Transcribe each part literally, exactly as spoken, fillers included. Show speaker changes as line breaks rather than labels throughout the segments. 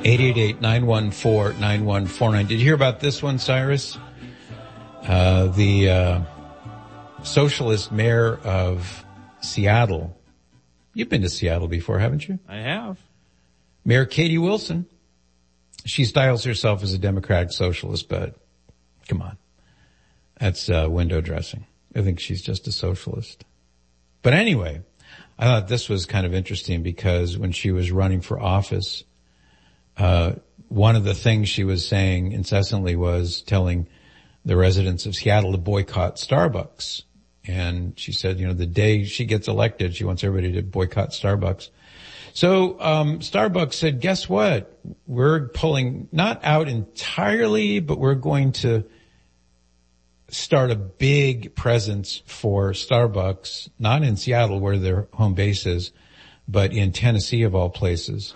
eight eight eight, nine one four, nine one four nine. Did you hear about this one, Cyrus? Uh, the uh, socialist mayor of Seattle. You've been to Seattle before, haven't you?
I have.
Mayor Katie Wilson. She styles herself as a democratic socialist, but come on. That's uh, window dressing. I think she's just a socialist. But anyway, I thought this was kind of interesting because when she was running for office, uh, one of the things she was saying incessantly was telling the residents of Seattle to boycott Starbucks. And she said, you know, the day she gets elected, she wants everybody to boycott Starbucks. So, um, Starbucks said, guess what? We're pulling not out entirely, but we're going to start a big presence for Starbucks, not in Seattle where their home base is, but in Tennessee of all places.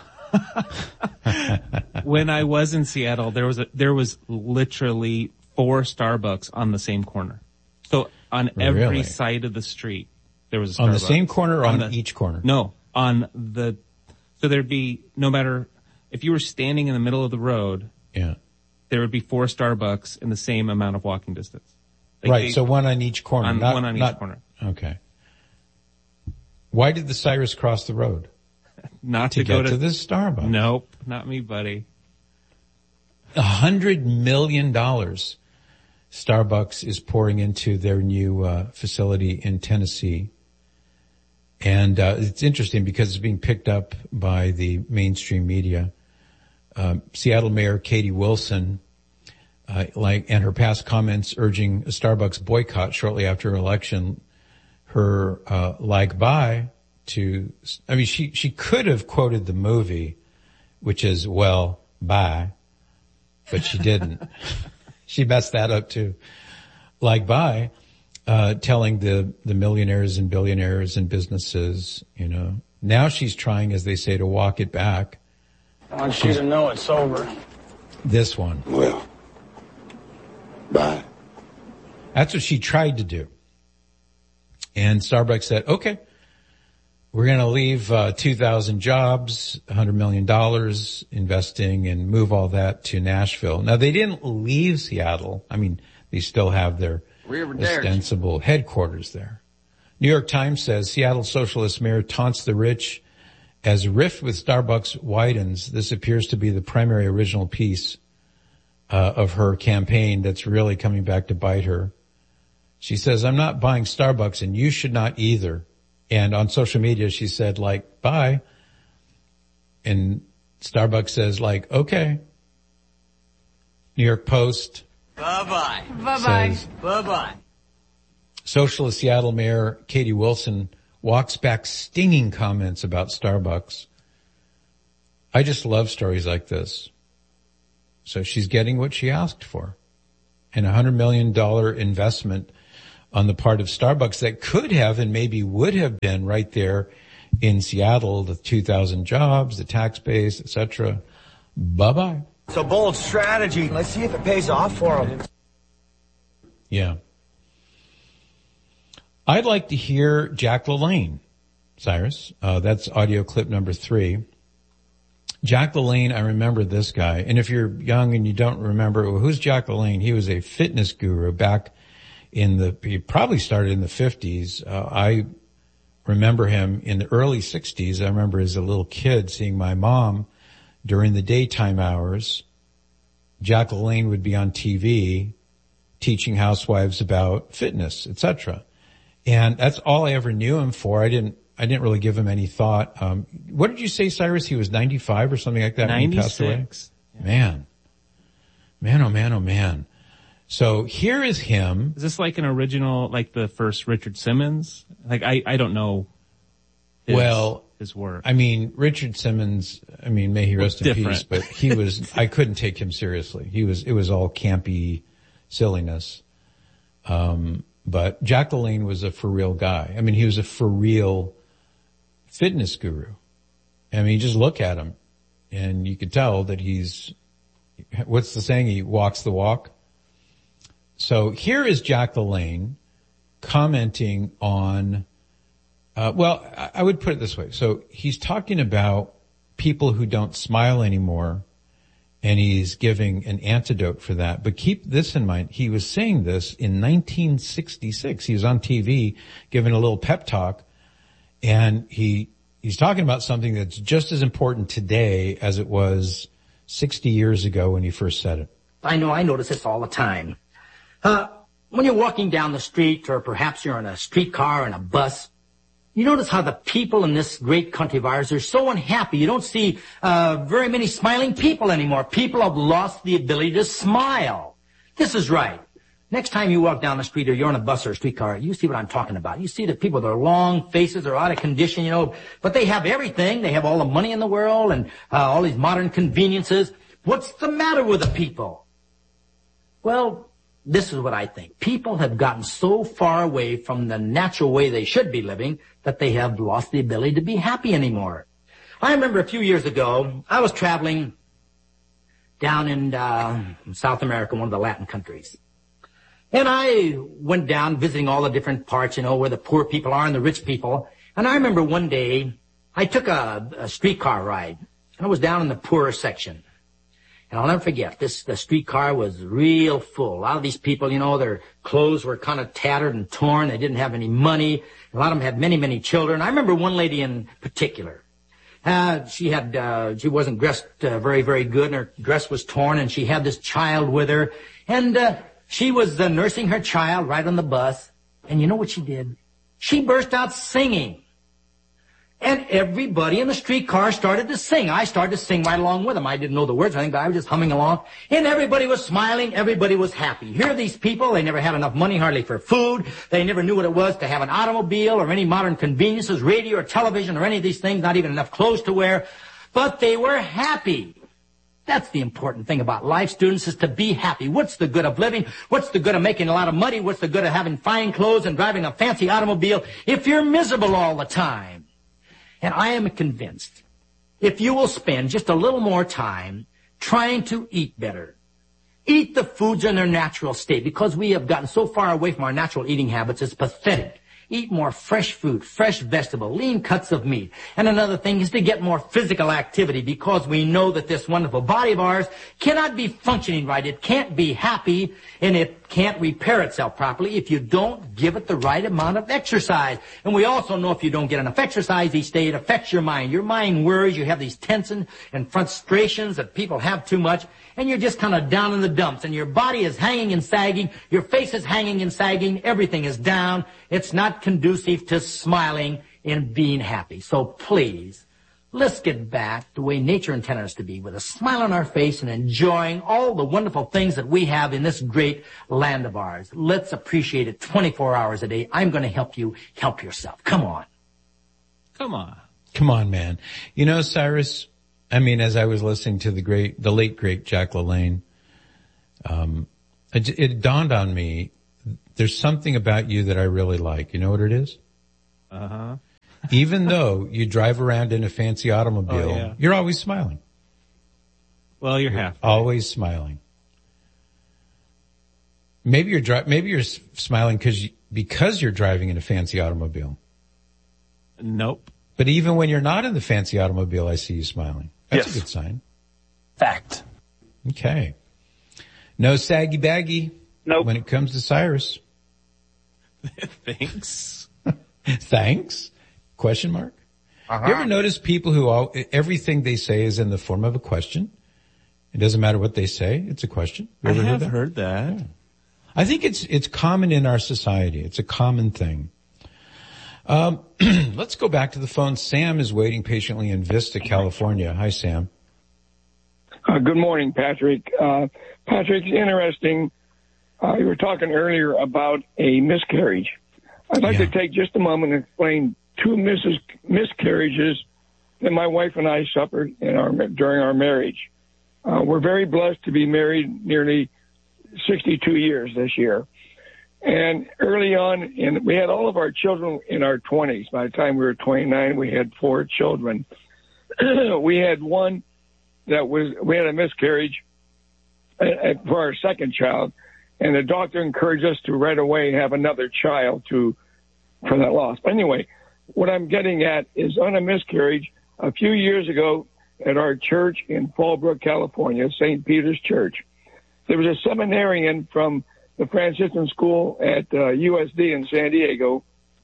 When I was in Seattle, there was a, there was literally four Starbucks on the same corner. So on every
Really?
side of the street, there was a Starbucks.
On the same corner or on,
on the,
each corner?
No, on the, so there'd be, no matter, if you were standing in the middle of the road,
yeah,
there would be four Starbucks in the same amount of walking distance. Like
right,
they,
so one on each corner.
On,
not,
one on
not,
each corner.
Okay. Why did the Cyrus cross the road?
Not
to,
to
get
go to,
to this Starbucks.
Nope, not me, buddy.
A hundred million dollars Starbucks is pouring into their new uh, facility in Tennessee. And uh, it's interesting because it's being picked up by the mainstream media. Um, Seattle Mayor Katie Wilson, uh, like, and her past comments urging a Starbucks boycott shortly after her election, her uh, like bye to, I mean, she she could have quoted the movie, which is, well, bye, but she didn't. She messed that up too. Like bye, uh, telling the, the millionaires and billionaires and businesses, you know, now she's trying, as they say, to walk it back.
I want you to know it's over.
This one.
Well, bye.
That's what she tried to do. And Starbucks said, okay, we're going to leave uh, two thousand jobs, one hundred million dollars investing and move all that to Nashville. Now, they didn't leave Seattle. I mean, they still have their ostensible headquarters there. New York Times says Seattle socialist mayor taunts the rich as rift with Starbucks widens. This appears to be the primary original piece uh, of her campaign that's really coming back to bite her. She says, I'm not buying Starbucks and you should not either. And on social media, she said, like, bye. And Starbucks says, like, okay. New York Post.
Bye-bye. Bye-bye.
Says,
Bye-bye.
Socialist Seattle Mayor Katie Wilson walks back stinging comments about Starbucks. I just love stories like this. So she's getting what she asked for. And a hundred million dollar investment on the part of Starbucks that could have and maybe would have been right there in Seattle, the two thousand jobs, the tax base, et cetera. Bye-bye.
It's a bold strategy. Let's see if it pays off for them.
Yeah. I'd like to hear Jack LaLanne, Cyrus. Uh, that's audio clip number three. Jack LaLanne, I remember this guy. And if you're young and you don't remember, well, who's Jack LaLanne? He was a fitness guru back in the, he probably started in the fifties. Uh, I remember him in the early sixties. I remember as a little kid seeing my mom during the daytime hours. Jack LaLanne would be on T V teaching housewives about fitness, et cetera. And that's all I ever knew him for. I didn't, I didn't really give him any thought. Um, what did you say, Cyrus? He was ninety-five or something like that when he passed away?
ninety-six.
Yeah. Man. Man, oh man, oh man. So here is him.
Is this like an original, like the first Richard Simmons? Like, I, I don't know his,
well,
his work.
I mean, Richard Simmons, I mean, may he rest in peace, but he was, I couldn't take him seriously. He was, it was all campy silliness. Um, but Jack LaLanne was a for real guy. I mean, he was a for real fitness guru. I mean, you just look at him and you could tell that he's, what's the saying? He walks the walk. So here is Jack LaLanne commenting on, uh, well, I, I would put it this way. So he's talking about people who don't smile anymore and he's giving an antidote for that. But keep this in mind. He was saying this in nineteen sixty-six. He was on T V giving a little pep talk, and he he's talking about something that's just as important today as it was sixty years ago when he first said it.
I know, I notice this all the time. Uh, when you're walking down the street, or perhaps you're in a streetcar or in a bus, you notice how the people in this great country of ours are so unhappy. You don't see uh, very many smiling people anymore. People have lost the ability to smile. This is right. Next time you walk down the street, or you're in a bus or a streetcar, you see what I'm talking about. You see the people with their long faces are out of condition, you know, but they have everything. They have all the money in the world and uh, all these modern conveniences. What's the matter with the people? Well, this is what I think. People have gotten so far away from the natural way they should be living that they have lost the ability to be happy anymore. I remember a few years ago, I was traveling down in uh, South America, one of the Latin countries. And I went down visiting all the different parts, you know, where the poor people are and the rich people. And I remember one day I took a, a streetcar ride. I was down in the poorer section. And I'll never forget, this, the streetcar was real full. A lot of these people, you know, their clothes were kind of tattered and torn. They didn't have any money. A lot of them had many, many children. I remember one lady in particular. Uh, she had, uh, she wasn't dressed uh, very, very good, and her dress was torn, and she had this child with her. And, uh, she was uh, nursing her child right on the bus. And you know what she did? She burst out singing. And everybody in the streetcar started to sing. I started to sing right along with them. I didn't know the words. I think I was just humming along. And everybody was smiling. Everybody was happy. Here are these people. They never had enough money hardly for food. They never knew what it was to have an automobile or any modern conveniences, radio or television or any of these things, not even enough clothes to wear. But they were happy. That's the important thing about life, students, is to be happy. What's the good of living? What's the good of making a lot of money? What's the good of having fine clothes and driving a fancy automobile if you're miserable all the time? And I am convinced, if you will spend just a little more time trying to eat better, eat the foods in their natural state, because we have gotten so far away from our natural eating habits, it's pathetic. Eat more fresh fruit, fresh vegetable, lean cuts of meat. And another thing is to get more physical activity, because we know that this wonderful body of ours cannot be functioning right. It can't be happy, and it can't repair itself properly if you don't give it the right amount of exercise. And we also know if you don't get enough exercise each day, it affects your mind. Your mind worries. You have these tensions and frustrations that people have too much, and you're just kind of down in the dumps, and your body is hanging and sagging. Your face is hanging and sagging. Everything is down. It's not conducive to smiling and being happy. So please, let's get back the way nature intended us to be, with a smile on our face and enjoying all the wonderful things that we have in this great land of ours. Let's appreciate it twenty-four hours a day. I'm going to help you help yourself. Come on.
Come on.
Come on, man. You know, Cyrus, I mean, as I was listening to the great, the late great Jack LaLanne, um, it, it dawned on me, there's something about you that I really like. You know what it is?
Uh-huh.
Even though you drive around in a fancy automobile,
oh, yeah.
you're always smiling.
Well, you're half.
Always smiling. Maybe you're dri- maybe you're smiling because you, because you're driving in a fancy automobile.
Nope.
But even when you're not in the fancy automobile, I see you smiling. That's
Yes.
a good sign.
Fact.
Okay. No saggy baggy.
Nope.
When it comes to Cyrus.
Thanks.
Thanks? Question mark?
Uh-huh.
You ever notice people who all, everything they say is in the form of a question? It doesn't matter what they say. It's a question. You
I
ever
have
heard that?
heard that.
Yeah. I think it's, it's common in our society. It's a common thing. Um, let's go back to the phone. Sam is waiting patiently in Vista, California. Hi, Sam.
Uh, good morning, Patrick. Uh, Patrick, interesting. Uh, you were talking earlier about a miscarriage. I'd like
Yeah.
to take just a moment and explain two misses, miscarriages that my wife and I suffered in our during our marriage. Uh, we're very blessed to be married nearly sixty-two years this year. And early on, in, we had all of our children in our twenties. By the time we were twenty-nine, we had four children. We had one that was, we had a miscarriage uh, for our second child. And the doctor encouraged us to right away have another child to for that loss. But anyway, what I'm getting at is on a miscarriage, a few years ago, at our church in Fallbrook, California, Saint Peter's Church. There was a seminarian from the Franciscan school at uh, U S D in San Diego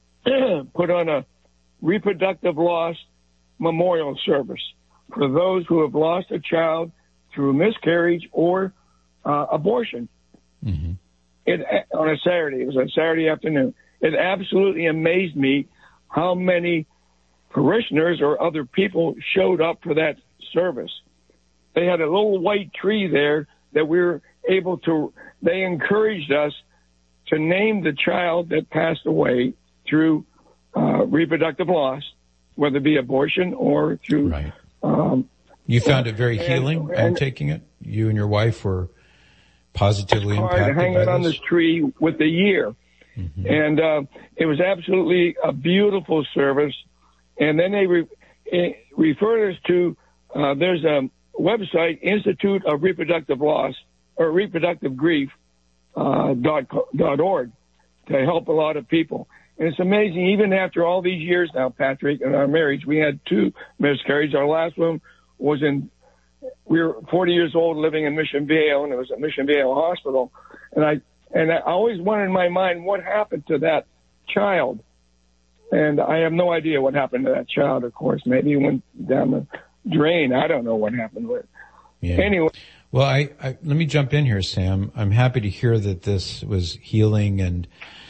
put on a reproductive loss memorial service for those who have lost a child through miscarriage or uh, abortion. Mm-hmm. It, on a Saturday. It was a Saturday afternoon. It absolutely amazed me how many parishioners or other people showed up for that service. They had a little white tree there that we were able to, they encouraged us to name the child that passed away through uh, reproductive loss, whether it be abortion or through.
Right.
Um,
you found it very
and,
healing and, and taking it? You and your wife were positively impacted
hang
by
it on
this?
this tree with the year. Mm-hmm. And uh, it was absolutely a beautiful service. And then they re- referred us to, uh, there's a website, Institute of Reproductive Loss, or Reproductive Grief, uh, dot, dot org, to help a lot of people. And it's amazing, even after all these years now, Patrick, in our marriage, we had two miscarriages. Our last one was in, we were forty years old living in Mission Viejo, and it was at Mission Viejo Hospital. And I, and I always wondered in my mind what happened to that child. And I have no idea what happened to that child, of course. Maybe it went down the drain. I don't know what happened with it.
Yeah.
Anyway.
Well, I, I, let me jump in here, Sam. I'm happy to hear that this was healing and,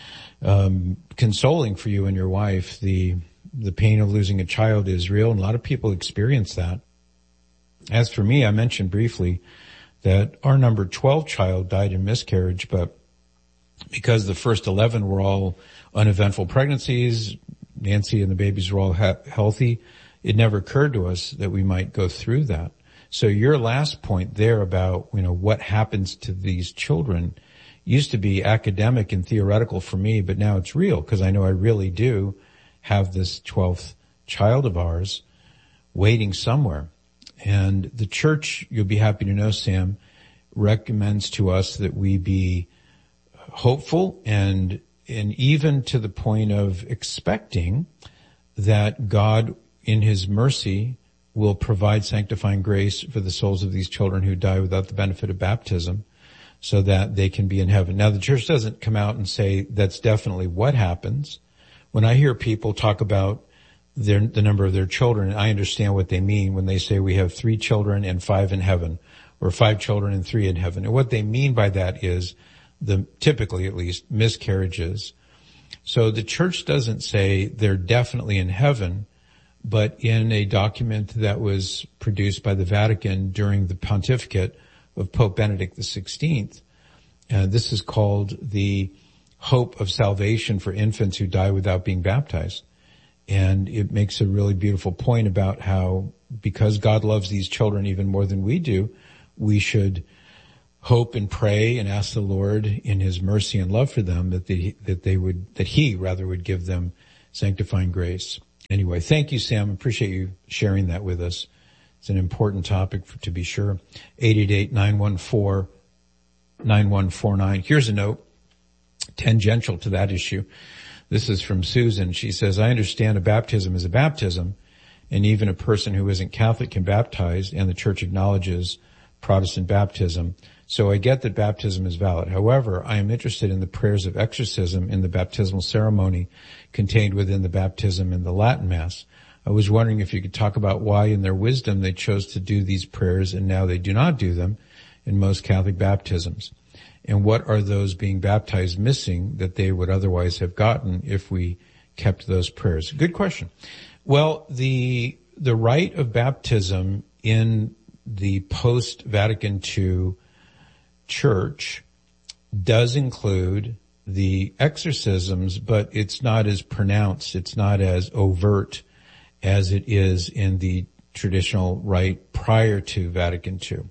um, consoling for you and your wife. The, the pain of losing a child is real, and a lot of people experience that. As for me, I mentioned briefly that our number twelve child died in miscarriage, but because the first eleven were all uneventful pregnancies, Nancy and the babies were all ha- healthy, it never occurred to us that we might go through that. So your last point there about, you know, what happens to these children used to be academic and theoretical for me, but now it's real because I know I really do have this twelfth child of ours waiting somewhere. And the church, you'll be happy to know, Sam, recommends to us that we be hopeful and and even to the point of expecting that God, in his mercy, will provide sanctifying grace for the souls of these children who die without the benefit of baptism so that they can be in heaven. Now, the church doesn't come out and say that's definitely what happens. When I hear people talk about their, the number of their children, I understand what they mean when they say we have three children and five in heaven, or five children and three in heaven. And what they mean by that is the, typically at least, miscarriages. So the church doesn't say they're definitely in heaven, but in a document that was produced by the Vatican during the pontificate of Pope Benedict the sixteenth, uh, this is called the Hope of Salvation for Infants Who Die Without Being Baptized. And it makes a really beautiful point about how, because God loves these children even more than we do, we should hope and pray and ask the Lord in his mercy and love for them that they, that they would, that he rather would give them sanctifying grace. Anyway, thank you, Sam. I appreciate you sharing that with us. It's an important topic for, to be sure. eight eight eight, nine one four, nine one four nine. Here's a note tangential to that issue. This is from Susan. She says, I understand a baptism is a baptism, and even a person who isn't Catholic can baptize, and the church acknowledges Protestant baptism. So I get that baptism is valid. However, I am interested in the prayers of exorcism in the baptismal ceremony contained within the baptism in the Latin Mass. I was wondering if you could talk about why in their wisdom they chose to do these prayers and now they do not do them in most Catholic baptisms. And what are those being baptized missing that they would otherwise have gotten if we kept those prayers? Good question. Well, the, the rite of baptism in the post-Vatican two church does include the exorcisms, but it's not as pronounced, it's not as overt as it is in the traditional rite prior to Vatican two.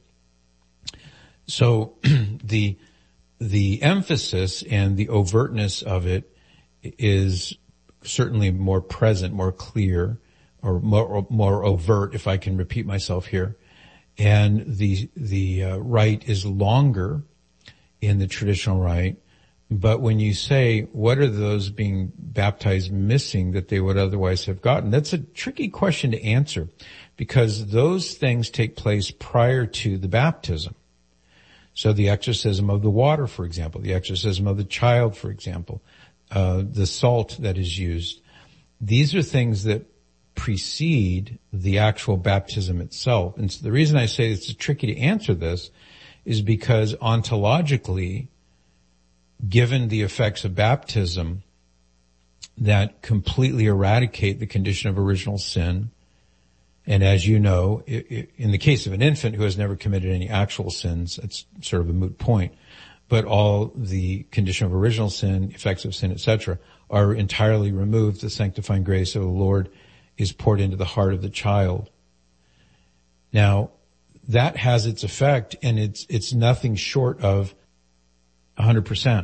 So the the emphasis and the overtness of it is certainly more present, more clear, or more, more overt, if I can repeat myself here. And the the uh, rite is longer in the traditional rite But when you say, what are those being baptized missing that they would otherwise have gotten? That's a tricky question to answer, because those things take place prior to the baptism. So the exorcism of the water, for example, the exorcism of the child, for example, uh, the salt that is used. These are things that precede the actual baptism itself. And so the reason I say it's tricky to answer this is because ontologically, given the effects of baptism that completely eradicate the condition of original sin, and as you know, in the case of an infant who has never committed any actual sins, it's sort of a moot point, but all the condition of original sin, effects of sin, et cetera, are entirely removed. The sanctifying grace of the Lord is poured into the heart of the child. Now, that has its effect, and it's it's nothing short of one hundred percent.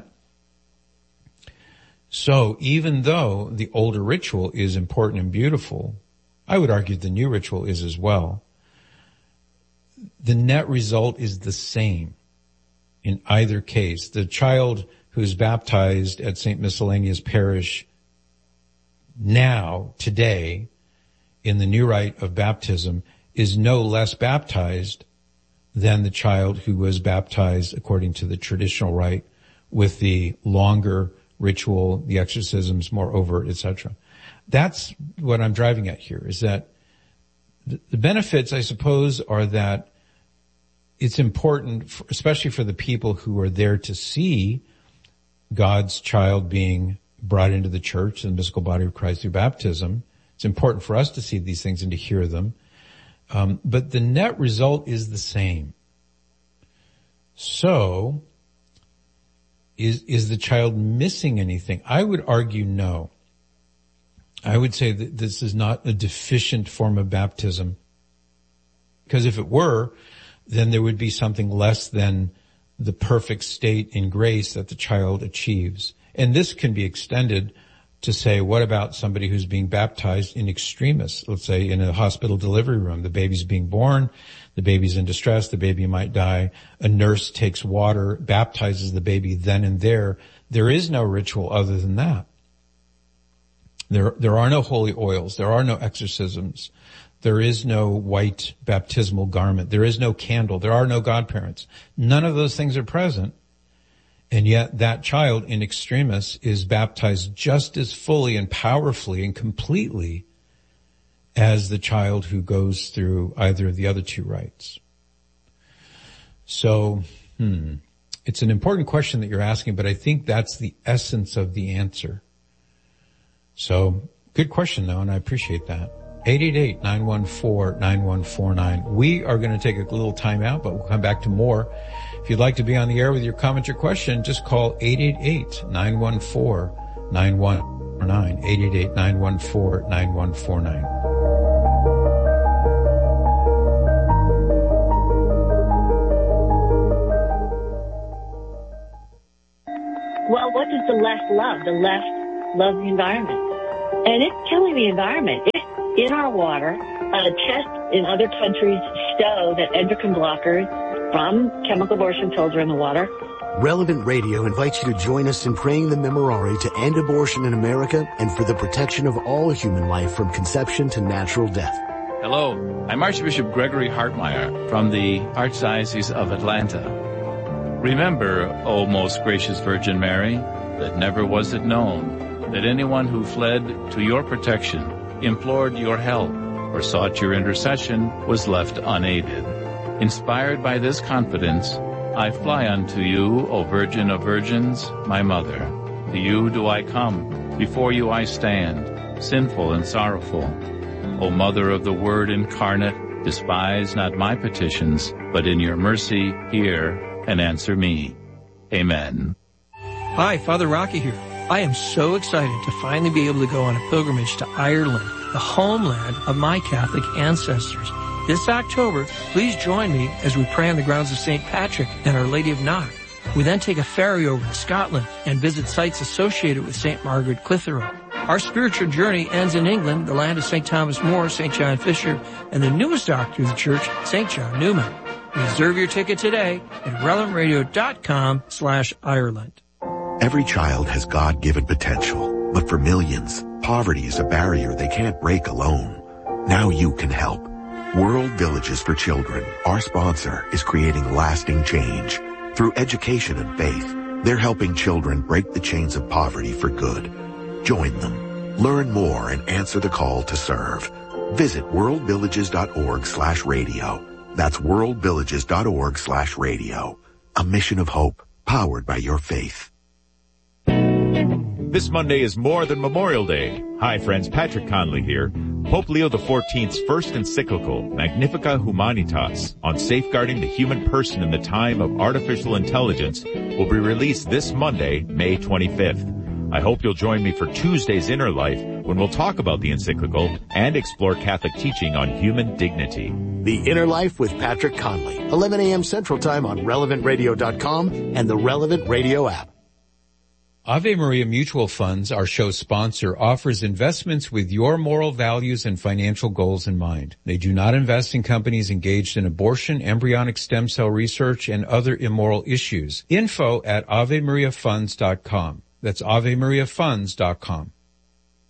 So even though the older ritual is important and beautiful, I would argue the new ritual is as well, the net result is the same in either case. The child who is baptized at Saint Miscellaneous Parish now, today, in the new rite of baptism, is no less baptized than the child who was baptized according to the traditional rite with the longer ritual, the exorcisms more overt, et cetera. That's what I'm driving at here, is that the benefits, I suppose, are that it's important, for, especially for the people who are there to see God's child being brought into the church, the mystical body of Christ through baptism. It's important for us to see these things and to hear them. Um, but the net result is the same. So, is, is the child missing anything? I would argue no. I would say that this is not a deficient form of baptism. Because if it were, then there would be something less than the perfect state in grace that the child achieves. And this can be extended to say, what about somebody who's being baptized in extremis? Let's say in a hospital delivery room, the baby's being born, the baby's in distress, the baby might die. A nurse takes water, baptizes the baby then and there. There is no ritual other than that. There, there are no holy oils. There are no exorcisms. There is no white baptismal garment. There is no candle. There are no godparents. None of those things are present. And yet that child in extremis is baptized just as fully and powerfully and completely as the child who goes through either of the other two rites. So, hmm, it's an important question that you're asking, but I think that's the essence of the answer. So, good question though, and I appreciate that. eight eight eight, nine one four, nine one four nine. We are going to take a little time out, but we'll come back to more. If you'd like to be on the air with your comment or question, just call eight eight eight, nine one four, nine one four nine. eight eight eight, nine one four, nine one four nine.
Well, what does the left love? The left loves the environment. And it's killing the environment. It's in our water. Uh, tests in other countries show that endocrine blockers from chemical abortion pills are in the water.
Relevant Radio invites you to join us in praying the Memorare to end abortion in America and for the protection of all human life from conception to natural death.
Hello, I'm Archbishop Gregory Hartmeyer from the Archdiocese of Atlanta. Remember, O most gracious Virgin Mary, that never was it known that anyone who fled to your protection, implored your help, or sought your intercession was left unaided. Inspired by this confidence, I fly unto you, O Virgin of Virgins, my Mother. To you do I come, before you I stand, sinful and sorrowful. O Mother of the Word incarnate, despise not my petitions, but in your mercy hear and answer me. Amen.
Hi, Father Rocky here. I am so excited to finally be able to go on a pilgrimage to Ireland, the homeland of my Catholic ancestors. This October, please join me as we pray on the grounds of Saint Patrick and Our Lady of Knock. We then take a ferry over to Scotland and visit sites associated with Saint Margaret Clitheroe. Our spiritual journey ends in England, the land of Saint Thomas More, Saint John Fisher, and the newest doctor of the church, Saint John Newman. Reserve your ticket today at relevant radio dot com slash Ireland.
Every child has God-given potential, but for millions, poverty is a barrier they can't break alone. Now you can help. World Villages for Children, our sponsor, is creating lasting change. Through education and faith, they're helping children break the chains of poverty for good. Join them. Learn more and answer the call to serve. Visit worldvillages.org slash radio. That's worldvillages.org slash radio. A mission of hope, powered by your faith.
This Monday is more than Memorial Day. Hi friends, Patrick Conley here. Pope Leo the fourteenth's first encyclical, Magnificat Humanitas, on safeguarding the human person in the time of artificial intelligence, will be released this Monday, May twenty-fifth. I hope you'll join me for Tuesday's Inner Life, when we'll talk about the encyclical and explore Catholic teaching on human dignity.
The Inner Life with Patrick Conley, eleven a.m. Central Time on relevant radio dot com and the Relevant Radio app.
Ave Maria Mutual Funds, our show sponsor, offers investments with your moral values and financial goals in mind. They do not invest in companies engaged in abortion, embryonic stem cell research, and other immoral issues. Info at ave maria funds dot com. That's ave maria funds dot com.